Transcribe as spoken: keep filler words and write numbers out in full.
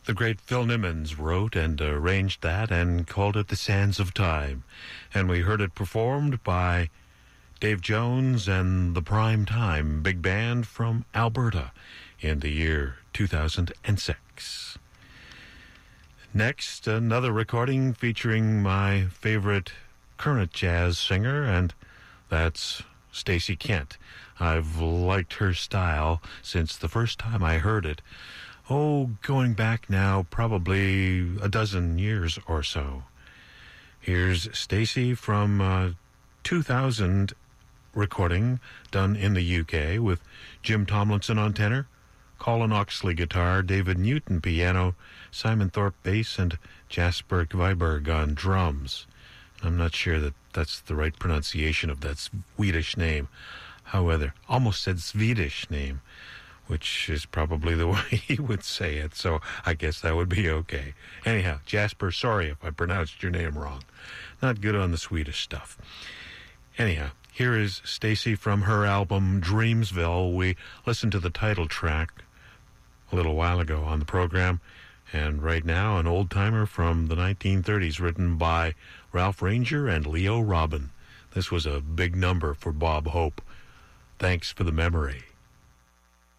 The great Phil Nimmons wrote and arranged that and called it The Sands of Time. And we heard it performed by Dave Jones and the Prime Time Big Band from Alberta in the year two thousand six. Next, another recording featuring my favorite current jazz singer, and that's Stacey Kent. I've liked her style since the first time I heard it. Oh, going back now probably a dozen years or so. Here's Stacey from uh, two thousand recording done in the U K with Jim Tomlinson on tenor, Colin Oxley guitar, David Newton piano, Simon Thorpe bass, and Jasper Viberg on drums. I'm not sure that that's the right pronunciation of that Swedish name. However, almost said Swedish name, which is probably the way he would say it, so I guess that would be okay. Anyhow, Jasper, sorry if I pronounced your name wrong. Not good on the Swedish stuff. Anyhow, here is Stacey from her album Dreamsville. We listened to the title track a little while ago on the program, and right now an old-timer from the nineteen thirties written by Ralph Ranger and Leo Robin. This was a big number for Bob Hope. Thanks for the memory.